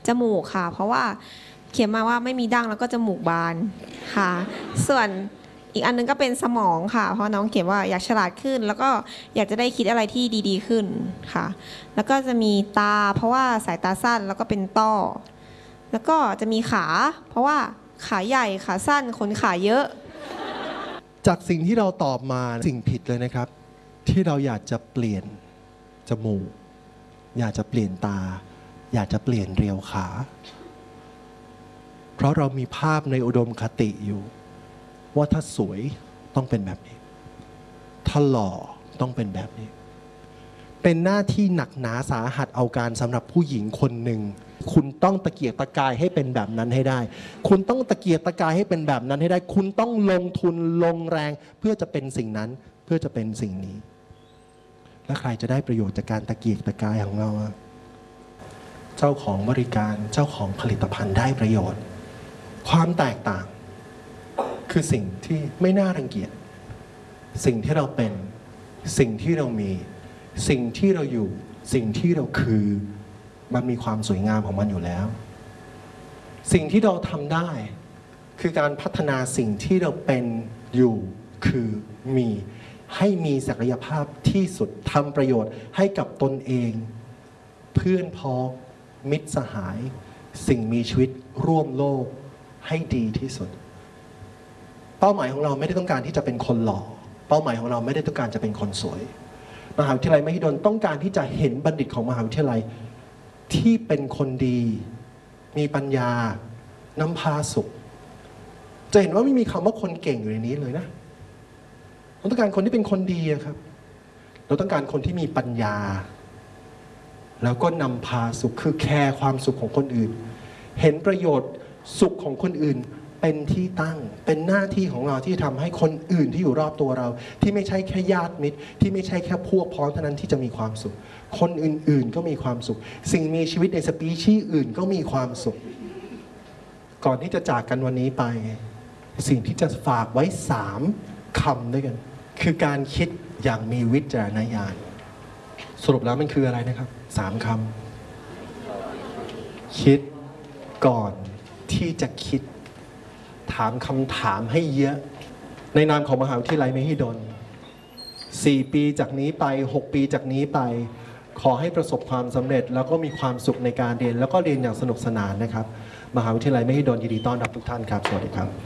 จมูกค่ะเพราะว่าเขียนมาว่าไม่มีดั้งแล้วก็จมูกบานค่ะส่วนอีกอันนึงก็เป็นสมองค่ะเพราะน้องเขียนว่าอยากฉลาดขึ้นแล้วก็อยากจะได้คิดอะไรที่ดีๆขึ้นค่ะแล้วก็จะมีตาเพราะว่าสายตาสั้นแล้วก็เป็นต้อแล้วก็จะมีขาเพราะว่าขาใหญ่ขาสั้นขนขาเยอะจากสิ่งที่เราตอบมาสิ่งผิดเลยนะครับที่เราอยากจะเปลี่ยนจมูกอยากจะเปลี่ยนตาอยากจะเปลี่ยนเรียวขาเพราะเรามีภาพในอุดมคติอยู่ว่าถ้าสวยต้องเป็นแบบนี้ถ้าหล่อต้องเป็นแบบนี้เป็นหน้าที่หนักหนาสาหัสเอาการสำหรับผู้หญิงคนหนึ่งคุณต้องตะเกียกตะกายให้เป็นแบบนั้นให้ได้คุณต้องตะเกียกตะกายให้เป็นแบบนั้นให้ได้คุณต้องลงทุนลงแรงเพื่อจะเป็นสิ่งนั้นเพื่อจะเป็นสิ่งนี้และใครจะได้ประโยชน์จากการตะเกียกตะกายของเราเจ้าของบริการเจ้าของผลิตภัณฑ์ได้ประโยชน์ความแตกต่างคือสิ่งที่ไม่น่ารังเกียจสิ่งที่เราเป็นสิ่งที่เรามีสิ่งที่เราอยู่สิ่งที่เราคือมันมีความสวยงามของมันอยู่แล้วสิ่งที่เราทำได้คือการพัฒนาสิ่งที่เราเป็นอยู่คือมีให้มีศักยภาพที่สุดทำประโยชน์ให้กับตนเองเพื่อนพ้องมิตรสหายสิ่งมีชีวิตร่วมโลกให้ดีที่สุดเป้าหมายของเราไม่ได้ต้องการที่จะเป็นคนหล่อเป้าหมายของเราไม่ได้ต้องการจะเป็นคนสวยมหาวิทยาลัยมหิดลต้องการที่จะเห็นบัณฑิตของมหาวิทยาลัยที่เป็นคนดีมีปัญญานำพาสุขจะเห็นว่าไม่มีคำว่าคนเก่งอยู่ในนี้เลยนะเราต้องการคนที่เป็นคนดีครับเราต้องการคนที่มีปัญญาแล้วก็นำพาสุขคือแคร์ความสุขของคนอื่นเห็นประโยชน์สุขของคนอื่นเป็นที่ตั้งเป็นหน้าที่ของเราที่ทำให้คนอื่นที่อยู่รอบตัวเราที่ไม่ใช่แค่ญาติมิตรที่ไม่ใช่แค่พวกพ้องเท่านั้นที่จะมีความสุขคนอื่นๆก็มีความสุขสิ่งมีชีวิตในสปีชีส์อื่นก็มีความสุขก่อนที่จะจากกันวันนี้ไปสิ่งที่จะฝากไว้3 คำด้วยกันคือการคิดอย่างมีวิจารณญาณสรุปแล้วมันคืออะไรนะครับ3 คำคิดก่อนที่จะคิดถามคำถามให้เยอะในนามของมหาวิทยาลัยมหิดล4 ปีจากนี้ไป6 ปีจากนี้ไปขอให้ประสบความสำเร็จแล้วก็มีความสุขในการเรียนแล้วก็เรียนอย่างสนุกสนานนะครับมหาวิทยาลัยมหิดลยินดีต้อนรับทุกท่านครับสวัสดีครับ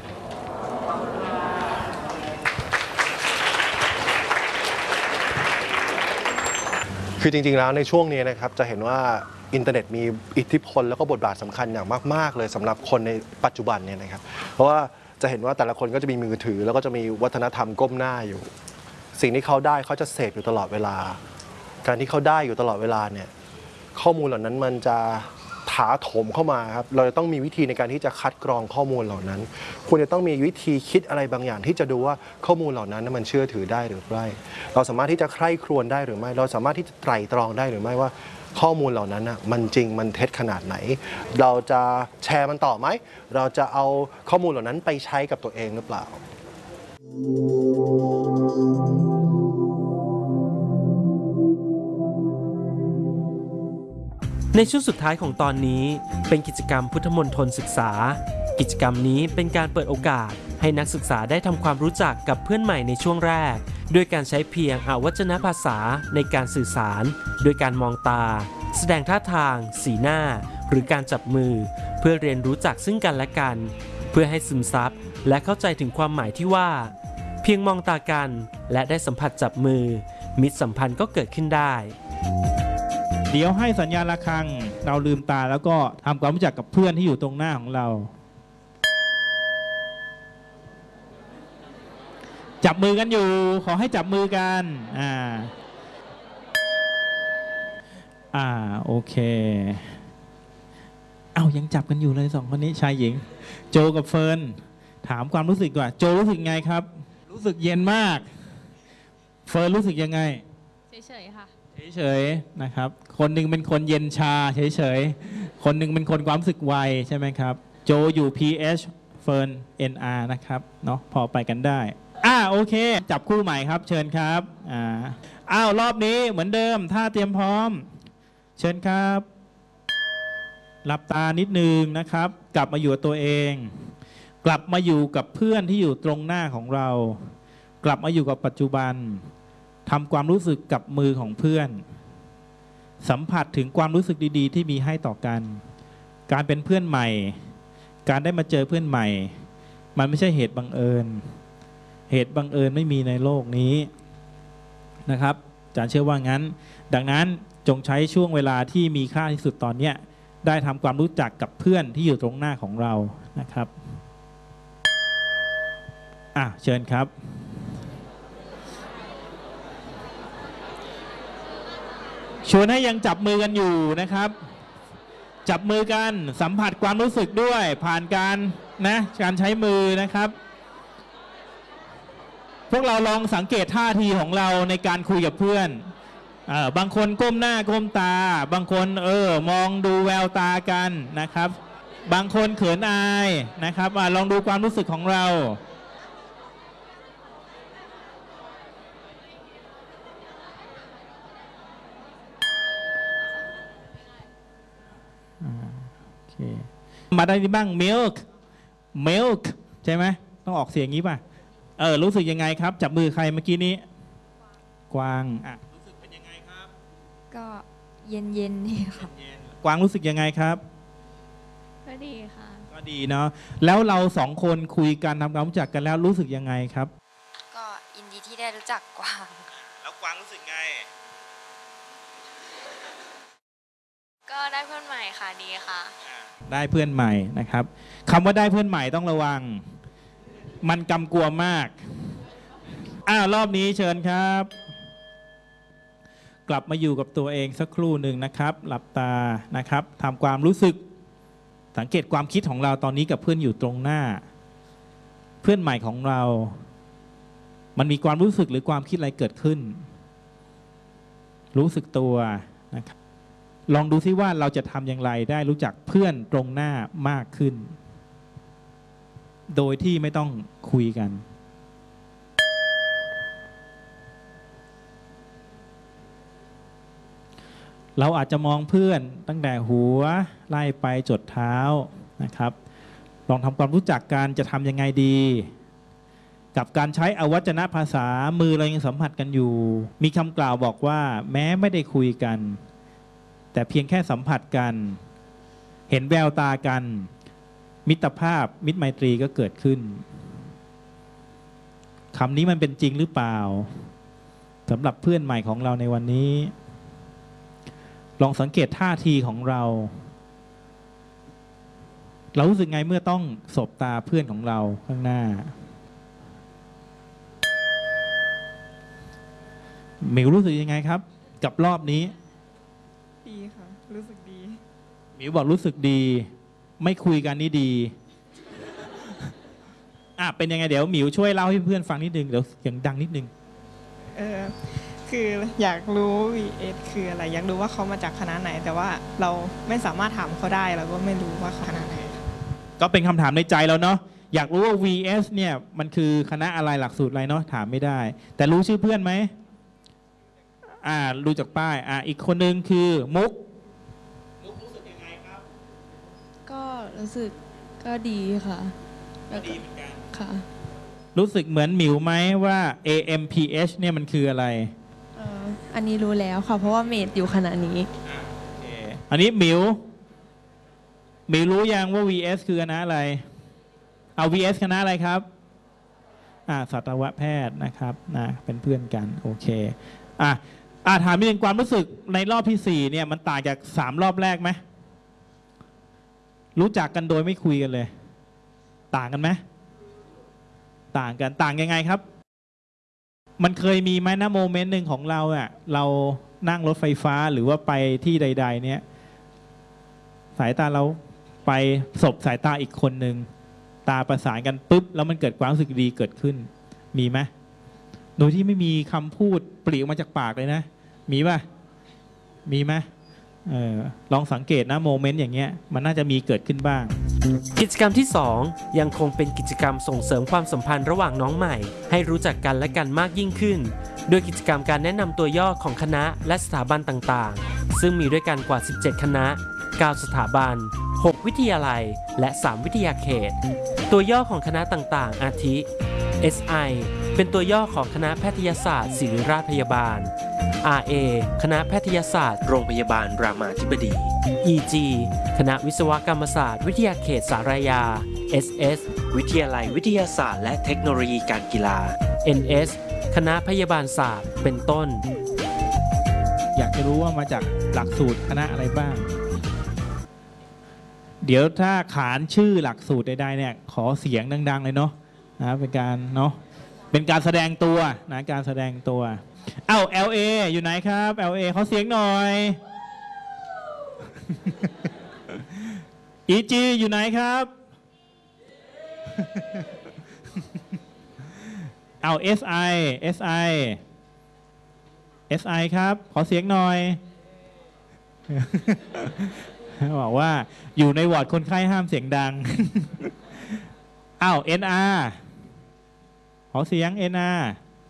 คือจริงๆแล้วในช่วงนี้นะครับจะเห็นว่าอินเทอร์เน็ตมีอิทธิพลแล้วก็บทบาทสำคัญอย่างมากๆเลยสำหรับคนในปัจจุบันเนี่ยนะครับเพราะว่าจะเห็นว่าแต่ละคนก็จะมีมือถือแล้วก็จะมีวัฒนธรรมก้มหน้าอยู่สิ่งที่เขาได้เขาจะเสพอยู่ตลอดเวลาการที่เขาได้อยู่ตลอดเวลาเนี่ยข้อมูลเหล่านั้นมันจะถาโถมเข้ามาครับเราจะต้องมีวิธีในการที่จะคัดกรองข้อมูลเหล่านั้นคุณจะต้องมีวิธีคิดอะไรบางอย่างที่จะดูว่าข้อมูลเหล่านั้นมันเชื่อถือได้หรือไม่เราสามารถที่จะใคร่ครวญได้หรือไม่เราสามารถที่จะไตร่ตรองได้หรือไม่ว่าข้อมูลเหล่านั้นมันจริงมันเท็จขนาดไหนเราจะแชร์มันต่อไหมเราจะเอาข้อมูลเหล่านั้นไปใช้กับตัวเองหรือเปล่าในช่วงสุดท้ายของตอนนี้เป็นกิจกรรมพุทธมณฑลศึกษากิจกรรมนี้เป็นการเปิดโอกาสให้นักศึกษาได้ทำความรู้จักกับเพื่อนใหม่ในช่วงแรกด้วยการใช้เพียงอวัจนภาษาในการสื่อสารโดยการมองตาแสดงท่าทางสีหน้าหรือการจับมือเพื่อเรียนรู้จักซึ่งกันและกันเพื่อให้ซึมซับและเข้าใจถึงความหมายที่ว่าเพียงมองตากันและได้สัมผัสจับมือมิตรสัมพันธ์ก็เกิดขึ้นได้เดี๋ยวให้สัญญาณระฆังเราลืมตาแล้วก็ทำความรู้จักกับเพื่อนที่อยู่ตรงหน้าของเราจับมือกันอยู่ขอให้จับมือกันโอเคยังจับกันอยู่เลย2 คนนี้ชายหญิงโจกับเฟิร์นถามความรู้สึกก่อนโจรู้สึกไงครับรู้สึกเย็นมากเฟิร์นรู้สึกยังไงเฉยๆค่ะเฉยๆนะครับคนหนึ่งเป็นคนเย็นชาเฉยๆคนหนึ่งเป็นคนความรู้สึกไวใช่ไหมครับโจอยู่ PH เฟิร์น NR นะครับเนาะพอไปกันได้โอเคจับคู่ใหม่ครับเชิญครับรอบนี้เหมือนเดิมท่าเตรียมพร้อมเชิญครับหลับตานิดนึงนะครับกลับมาอยู่กับตัวเองกลับมาอยู่กับเพื่อนที่อยู่ตรงหน้าของเรากลับมาอยู่กับปัจจุบันทำความรู้สึกกับมือของเพื่อนสัมผัสถึงความรู้สึกดีๆที่มีให้ต่อกันการเป็นเพื่อนใหม่การได้มาเจอเพื่อนใหม่มันไม่ใช่เหตุบังเอิญเหตุบังเอิญไม่มีในโลกนี้นะครับอาจารย์เชื่อว่างั้นดังนั้นจงใช้ช่วงเวลาที่มีค่าที่สุดตอนนี้ได้ทำความรู้จักกับเพื่อนที่อยู่ตรงหน้าของเรานะครับเชิญครับชวนให้ยังจับมือกันอยู่นะครับจับมือกันสัมผัสความรู้สึกด้วยผ่านการใช้มือนะครับพวกเราลองสังเกตท่าทีของเราในการคุยกับเพื่อนบางคนก้มหน้าก้มตาบางคนมองดูแววตากันนะครับบางคนเขินอายนะครับลองดูความรู้สึกของเราโอเคมาได้บ้าง milk ใช่ไหมต้องออกเสียงงี้ป่ะรู้สึกยังไงครับจับมือใครเมื่อกี้นี้กวางรู้สึกเป็นยังไงครับก็เย็นๆนี่ค่ะกวางรู้สึกยังไงครับก็ดีค่ะก็ดีเนาะแล้วเราสองคนคุยกันทำความรู้จักกันแล้วรู้สึกยังไงครับก็ยินดีที่ได้รู้จักกวางแล้วกวางรู้สึกไงก็ได้เพื่อนใหม่ค่ะดีค่ะได้เพื่อนใหม่นะครับคำว่าได้เพื่อนใหม่ต้องระวังมันกำกวมมากรอบนี้เชิญครับกลับมาอยู่กับตัวเองสักครู่หนึ่งนะครับหลับตานะครับทำความรู้สึกสังเกตความคิดของเราตอนนี้กับเพื่อนอยู่ตรงหน้าเพื่อนใหม่ของเรามันมีความรู้สึกหรือความคิดอะไรเกิดขึ้นรู้สึกตัวนะครับลองดูซิว่าเราจะทำอย่างไรได้รู้จักเพื่อนตรงหน้ามากขึ้นโดยที่ไม่ต้องคุยกันเราอาจจะมองเพื่อนตั้งแต่หัวไล่ไปจดเท้านะครับลองทำความรู้จักกันจะทำยังไงดีกับการใช้อวัจนภาษามือเรายังสัมผัสกันอยู่มีคำกล่าวบอกว่าแม้ไม่ได้คุยกันแต่เพียงแค่สัมผัสกันเห็นแววตากันมิตรภาพมิตรไมตรีก็เกิดขึ้นคำนี้มันเป็นจริงหรือเปล่าสำหรับเพื่อนใหม่ของเราในวันนี้ลองสังเกตท่าทีของเรารู้สึกไงเมื่อต้องสบตาเพื่อนของเราข้างหน้าหมิวรู้สึกยังไงครับกับรอบนี้ดีค่ะรู้สึกดีหมิวบอกรู้สึกดีไม่คุยกันนี่ดีเป็นยังไงเดี๋ยวหมิวช่วยเล่าให้เพื่อนฟังนิดนึงเดี๋ยวเสียงดังนิดนึงคืออยากรู้ VS คืออะไรอยากรู้ว่าเขามาจากคณะไหนแต่ว่าเราไม่สามารถถามเขาได้เราก็ไม่รู้ว่าคณะไหนก็เป็นคำถามในใจเราเนาะอยากรู้ว่า VS เนี่ยมันคือคณะอะไรหลักสูตรอะไรเนาะถามไม่ได้แต่รู้ชื่อเพื่อนไหมรู้จากป้ายอีกคนนึงคือมุกรู้สึกยังไงครับก็รู้สึกก็ดีค่ะก็ดีเหมือนกันค่ะรู้สึกเหมือนหมิวไหมว่า AMPH เนี่ยมันคืออะไรอันนี้รู้แล้วค่ะเพราะว่าเมดอยู่คณะนี้อันนี้หมิวรู้ยังว่า VS คือคณะอะไรVS คณะอะไรครับสัตวแพทย์นะครับเป็นเพื่อนกันโอเคถามนิดนึงความรู้สึกในรอบที่4เนี่ยมันต่างจาก3รอบแรกไหมรู้จักกันโดยไม่คุยกันเลยต่างกันไหมต่างยังไงครับมันเคยมีไหมนะโมเมนต์หนึ่งของเราเรานั่งรถไฟฟ้าหรือว่าไปที่ใดๆเนี่ยสายตาเราไปสบสายตาอีกคนหนึ่งตาประสานกันปุ๊บแล้วมันเกิดความรู้สึกดีเกิดขึ้นมีไหมโดยที่ไม่มีคำพูดปลีกออกมาจากปากเลยนะมีป่ะมีไหมลองสังเกตนะโมเมนต์อย่างเงี้ยมันน่าจะมีเกิดขึ้นบ้างกิจกรรมที่ 2 ยังคงเป็นกิจกรรมส่งเสริมความสัมพันธ์ระหว่างน้องใหม่ให้รู้จักกันและกันมากยิ่งขึ้นโดยกิจกรรมการแนะนำตัวย่อของคณะและสถาบันต่างๆซึ่งมีด้วยกันกว่า17คณะ 9 สถาบัน 6 วิทยาลัย และ 3 วิทยาเขต ตัวย่อของคณะต่างๆ อาทิ SI เป็นตัวย่อของคณะแพทยศาสตร์ศิริราชพยาบาล RA คณะแพทยศาสตร์โรงพยาบาลรามาธิบดี EG คณะวิศวกรรมศาสตร์วิทยาเขตสารยา SS วิทยาลัยวิทยาศาสตร์และเทคโนโลยีการกีฬา NS คณะพยาบาลศาสตร์เป็นต้นอยากจะรู้ว่ามาจากหลักสูตรคณะอะไรบ้าง เดี๋ยวถ้าขานชื่อหลักสูตรใดๆเนี่ยขอเสียงดังๆเลยเนาะนะเป็นการเนาะเป็นการแสดงตัวนะการแสดงตัวเอ้า LA อยู่ไหนครับ LA ขอเสียงหน่อย EG อยู่ไหนครับ เอา SI ครับขอเสียงหน่อย บอกว่าอยู่ในวอร์ดคนไข้ห้ามเสียงดัง อ้าว NR ขอเสียง NR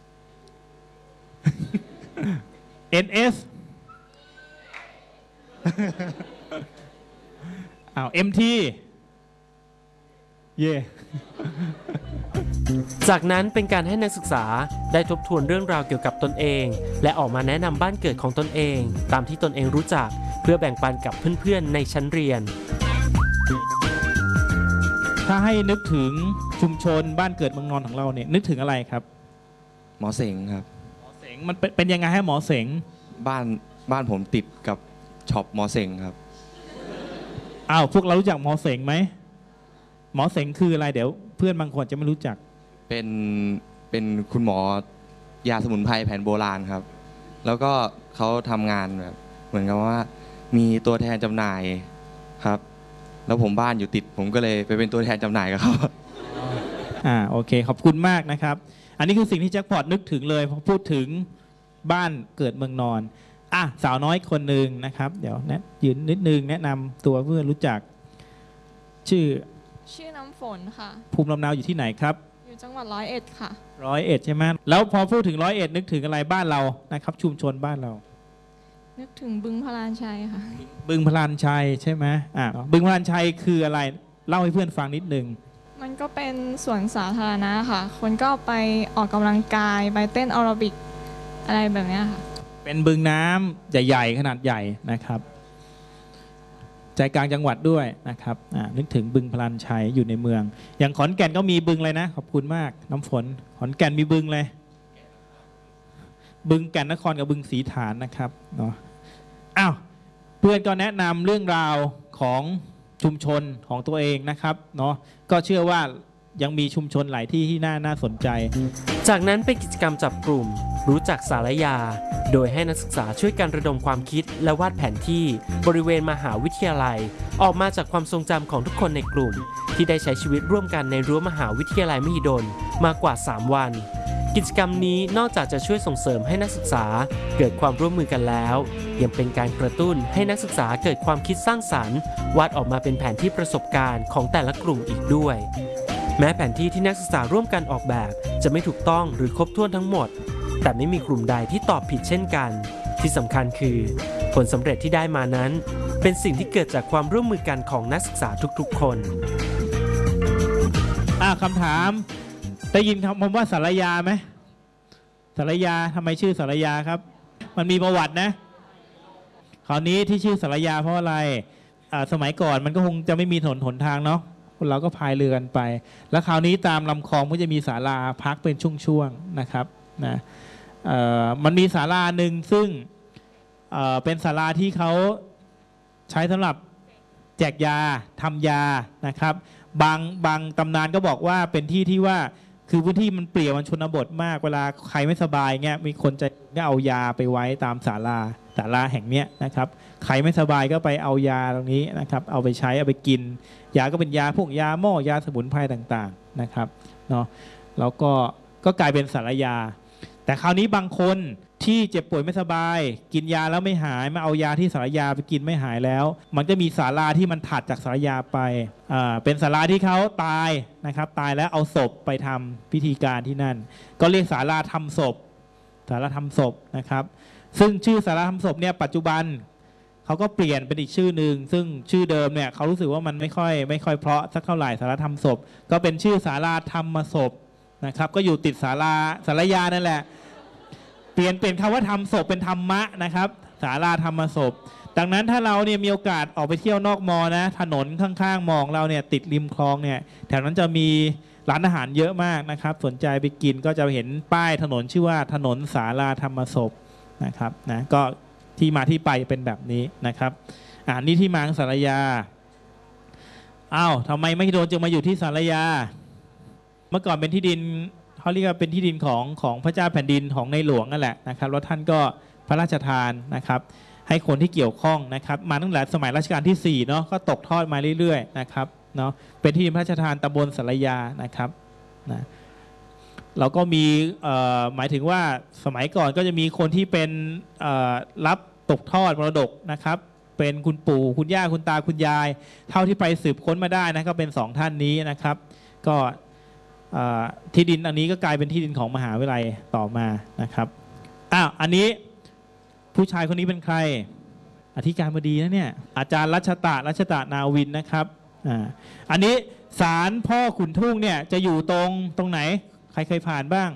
NS อ้าว MT เย่จากนั้นเป็นการให้นักศึกษาได้ทบทวนเรื่องราวเกี่ยวกับตนเอง และออกมาแนะนำบ้านเกิดของตนเอง ตามที่ตนเองรู้จักเพื่อแบ่งปันกับเพื่อนๆในชั้นเรียนถ้าให้นึกถึงชุมชนบ้านเกิดเมืองนอนของเราเนี่ยนึกถึงอะไรครับหมอเสงครับหมอเสงมันเป็นยังไงให้หมอเสงบ้านผมติดกับช็อปหมอเสงครับอ้าวพวกเรารู้จักหมอเสงไหมหมอเสงคืออะไรเดี๋ยวเพื่อนบางคนจะไม่รู้จักเป็นคุณหมอยาสมุนไพรแผนโบราณครับ แล้วก็เขาทำงานแบบเหมือนกับว่ามีตัวแทนจำหน่ายครับ แล้วผมบ้านอยู่ติดผมก็เลยไปเป็นตัวแทนจำหน่ายกับเขาโอเคขอบคุณมากนะครับอันนี้คือสิ่งที่แจ็คพอตนึกถึงเลยพอพูดถึงบ้านเกิดเมืองนอนสาวน้อยคนหนึ่งนะครับเดี๋ยวยืนนิดนึงแนะนำตัวเพื่อนรู้จักชื่อน้ำฝนค่ะภูมิลำเนาอยู่ที่ไหนครับอยู่จังหวัด101ค่ะ 101ใช่ไหมแล้วพอพูดถึง101นึกถึงอะไรบ้านเรานะครับชุมชนบ้านเรานึกถึงบึงพลานชัยค่ะบึงพลานชัยใช่ไหมบึงพลานชัยคืออะไรเล่าให้เพื่อนฟังนิดนึงมันก็เป็นสวนสาธารณะค่ะ คนก็ไปออกกำลังกายไปเต้นแอโรบิกอะไรแบบนี้ค่ะเป็นบึงน้ำใหญ่ๆขนาดใหญ่นะครับใจกลางจังหวัดด้วยนะครับนึกถึงบึงพลานชัยอยู่ในเมืองอย่างขอนแก่นก็มีบึงเลยนะขอบคุณมากน้ำฝนขอนแก่นมีบึงเลยบึงแก่นนครกับบึงศรีฐานนะครับเนาะเพื่อนก็แนะนำเรื่องราวของชุมชนของตัวเองนะครับเนาะก็เชื่อว่ายังมีชุมชนหลายที่ที่น่าสนใจจากนั้นเป็นกิจกรรมจับกลุ่มรู้จักสารยาโดยให้นักศึกษาช่วยกันระดมความคิดและวาดแผนที่บริเวณมหาวิทยาลัยออกมาจากความทรงจำของทุกคนในกลุ่มที่ได้ใช้ชีวิตร่วมกันในรั้วมหาวิทยาลัยมหิดลมากว่า3วันกิจกรรมนี้นอกจากจะช่วยส่งเสริมให้นักศึกษาเกิดความร่วมมือกันแล้วยังเป็นการกระตุ้นให้นักศึกษาเกิดความคิดสร้างสรรค์วาดออกมาเป็นแผนที่ประสบการณ์ของแต่ละกลุ่มอีกด้วยแม้แผนที่ที่นักศึกษาร่วมกันออกแบบจะไม่ถูกต้องหรือครบถ้วนทั้งหมดแต่ไม่มีกลุ่มใดที่ตอบผิดเช่นกันที่สำคัญคือผลสำเร็จที่ได้มานั้นเป็นสิ่งที่เกิดจากความร่วมมือกันของนักศึกษาทุกๆคนคำถามได้ยินคำว่าสารยาไหมสารยาทำไมชื่อสารยาครับมันมีประวัตินะคราวนี้ที่ชื่อสารยาเพราะอะไรสมัยก่อนมันก็คงจะไม่มีถนนหนทางเนาะเราก็พายเรือกันไปแล้วคราวนี้ตามลำคลองก็จะมีศาลาพักเป็นช่วงๆนะครับนะมันมีศาลาหนึ่งซึ่งเป็นศาลาที่เขาใช้สำหรับแจกยาทำยานะครับบางตำนานก็บอกว่าเป็นที่ที่ว่าคือพื้นที่มันเปลี่ยวมันชนบทมากเวลาใครไม่สบายเงี้ยมีคนจะเอายาไปไว้ตามศาลาแห่งเนี้ยนะครับใครไม่สบายก็ไปเอายาตรงนี้นะครับเอาไปใช้เอาไปกินยาก็เป็นยาพวกยาหม้อยาสมุนไพรต่างๆนะครับเนาะแล้วก็กลายเป็นศาลยาแต่คราวนี้บางคนที่เจ็บป่วยไม่สบายกินยาแล้วไม่หายมาเอายาที่ศาลยาไปกินไม่หายแล้วมันก็มีศาลาที่มันถัดจากศาลยาไปเป็นศาลาที่เขาตายนะครับตายแล้วเอาศพไปทำพิธีการที่นั่นก็เรียกศาลาทำศพนะครับซึ่งชื่อศาลาทำศพเนี่ยปัจจุบันเขเขาก็เปลี่ยนเป็นอีกชื่อหนึ่งซึ่งชื่อเดิมเนี่ยเขารู้สึกว่ามันไม่ค่อยเพราะสักเท่าไหร่ศาลาธรรมศพก็เป็นชื่อศาลาธรรมศพนะครับก็อยู่ติดศาลายานั่นแหละเปลี่ยนคำว่าธรรมศพเป็นธรรมะนะครับศาลาธรรมศพดังนั้นถ้าเราเนี่ยมีโอกาสออกไปเที่ยวนอกมอนะถนนข้างๆมองเราเนี่ยติดริมคลองเนี่ยแถวนั้นจะมีร้านอาหารเยอะมากนะครับสนใจไปกินก็จะเห็นป้ายถนนชื่อว่าถนนศาลาธรรมศพนะครับนะก็ที่มาที่ไปเป็นแบบนี้นะครับนี่ที่มาของศาลายาอ้าวทำไมมหิดลจึงมาอยู่ที่ศาลายาเมื่อก่อนเป็นที่ดินเขาเรียกว่าเป็นที่ดินของพระเจ้าแผ่นดินของในหลวงนั่นแหละนะครับแล้วท่านก็พระราชทานนะครับให้คนที่เกี่ยวข้องนะครับมาตั้งแต่สมัยรัชกาลที่4เนาะก็ตกทอดมาเรื่อยๆนะครับเนาะเป็นที่ดินพระราชทานตำบลศาลายานะครับนะเราก็มีหมายถึงว่าสมัยก่อนก็จะมีคนที่เป็นรับตกทอดมรดกนะครับเป็นคุณปู่คุณย่าคุณตาคุณยายเท่าที่ไปสืบค้นมาได้นะก็เป็น2ท่านนี้นะครับก็ที่ดินอันนี้ก็กลายเป็นที่ดินของมหาวิทยาลัยต่อมานะครับอันนี้ผู้ชายคนนี้เป็นใครอธิการบดีนะเนี่ยอาจารย์รัชตะนาวินนะครับอันนี้ศาลพ่อขุนทุ่งเนี่ยจะอยู่ตรงไหนใครเคยผ่านบ้าง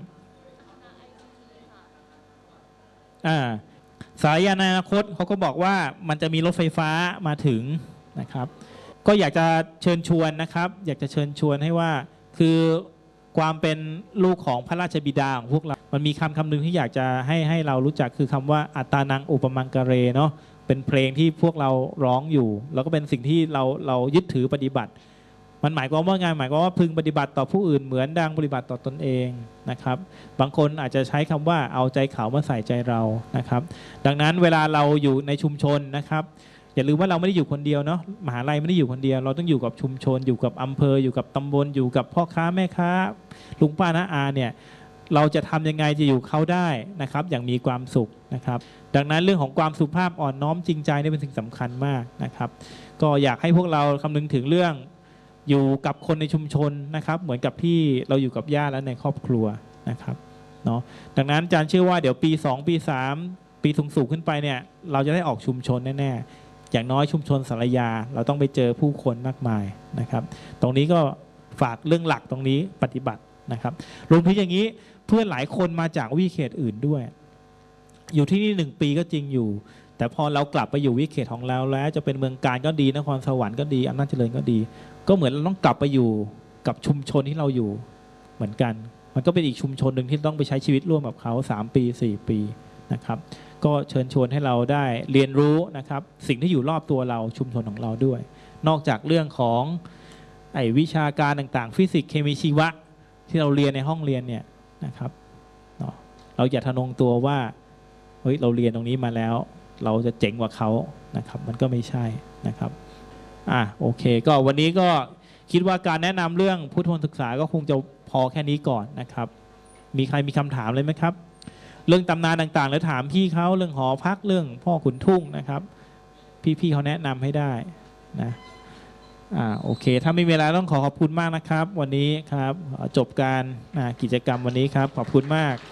สายอนาคตเขาก็บอกว่ามันจะมีรถไฟฟ้ามาถึงนะครับก็อยากจะเชิญชวนนะครับอยากจะเชิญชวนให้ว่าคือความเป็นลูกของพระราชบิดาของพวกเรามันมีคำหนึ่งที่อยากจะให้เรารู้จักคือคำว่าอัตตานังอุปมังกเรเนาะเป็นเพลงที่พวกเราร้องอยู่แล้วก็เป็นสิ่งที่เรายึดถือปฏิบัติมันหมายความว่าไงหมายความว่าพึงปฏิบัติต่อผู้อื่นเหมือนดังปฏิบัติต่อตนเองนะครับบางคนอาจจะใช้คำว่าเอาใจเขามาใส่ใจเรานะครับดังนั้นเวลาเราอยู่ในชุมชนนะครับอย่าลืมว่าเราไม่ได้อยู่คนเดียวเนาะมหาลัยไม่ได้อยู่คนเดียวเราต้องอยู่กับชุมชนอยู่กับอำเภออยู่กับตำบลอยู่กับพ่อค้าแม่ค้าลุงป้าน้าอาเนี่ยเราจะทำยังไงจะอยู่เขาได้นะครับอย่างมีความสุขนะครับดังนั้นเรื่องของความสุภาพอ่อนน้อมจริงใจนี่เป็นสิ่งสำคัญมากนะครับก็อยากให้พวกเราคำนึงถึงเรื่องอยู่กับคนในชุมชนนะครับเหมือนกับที่เราอยู่กับญาติและในครอบครัวนะครับเนาะดังนั้นอาจารย์เชื่อว่าเดี๋ยวปี2ปี3ปีสูงขึ้นไปเนี่ยเราจะได้ออกชุมชนแน่ๆอย่างน้อยชุมชนศาลายาเราต้องไปเจอผู้คนมากมายนะครับตรงนี้ก็ฝากเรื่องหลักตรงนี้ปฏิบัตินะครับรวมถึงอย่างนี้เพื่อนหลายคนมาจากวิเขตอื่นด้วยอยู่ที่นี่1 ปีก็จริงอยู่แต่พอเรากลับไปอยู่วิเขตของเราแล้วจะเป็นเมืองการก็ดีนครสวรรค์ก็ดีอำนาจเจริญก็ดีก็เหมือนเราต้องกลับไปอยู่กับชุมชนที่เราอยู่เหมือนกันมันก็เป็นอีกชุมชนหนึ่งที่ต้องไปใช้ชีวิตร่วมกับเขา3 ปี 4 ปีนะครับก็เชิญชวนให้เราได้เรียนรู้นะครับสิ่งที่อยู่รอบตัวเราชุมชนของเราด้วยนอกจากเรื่องของวิชาการต่างๆฟิสิกส์เคมีชีวะที่เราเรียนในห้องเรียนเนี่ยนะครับเราอย่าทะนงตัวว่าเฮ้ยเราเรียนตรงนี้มาแล้วเราจะเจ๋งกว่าเขานะครับมันก็ไม่ใช่นะครับโอเคก็วันนี้ก็คิดว่าการแนะนำเรื่องพุทธมนต์ศึกษาก็คงจะพอแค่นี้ก่อนนะครับมีใครมีคำถามเลยไหมครับเรื่องตำนานต่างๆแล้วถามพี่เขาเรื่องหอพักเรื่องพ่อขุนทุ่งนะครับพี่ๆเขาแนะนำให้ได้นะโอเคถ้าไม่มีเวลาต้องขอบคุณมากนะครับวันนี้ครับจบการกิจกรรมวันนี้ครับขอบคุณมาก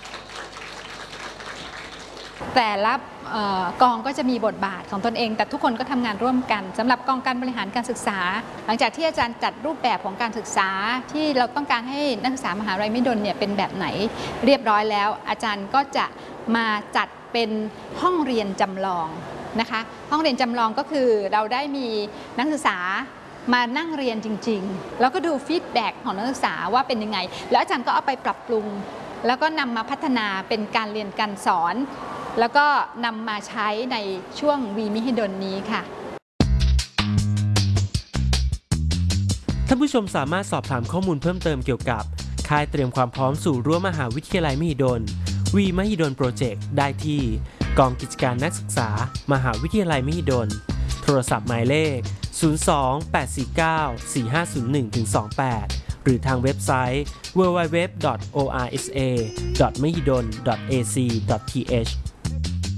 แต่ละกองก็จะมีบทบาทของตนเองแต่ทุกคนก็ทำงานร่วมกันสำหรับกองการบริหารการศึกษาหลังจากที่อาจารย์จัดรูปแบบของการศึกษาที่เราต้องการให้นักศึกษามหาวิทยาลัยมหิดลเนี่ยเป็นแบบไหนเรียบร้อยแล้วอาจารย์ก็จะมาจัดเป็นห้องเรียนจำลองนะคะห้องเรียนจำลองก็คือเราได้มีนักศึกษามานั่งเรียนจริงๆแล้วก็ดูฟีดแบ็กของนักศึกษาว่าเป็นยังไงแล้วอาจารย์ก็เอาไปปรับปรุงแล้วก็นำมาพัฒนาเป็นการเรียนการสอนแล้วก็นำมาใช้ในช่วงวีมหิดลนี้ค่ะท่านผู้ชมสามารถสอบถามข้อมูลเพิ่มเติมเกี่ยวกับค่ายเตรียมความพร้อมสู่รั้วมหาวิทยาลัยมหิดลวีมหิดลโปรเจกต์ได้ที่กองกิจการนักศึกษามหาวิทยาลัยมหิดลโทรศัพท์หมายเลข02-849-4501-28 หรือทางเว็บไซต์ www.orsa.mahidol.ac.th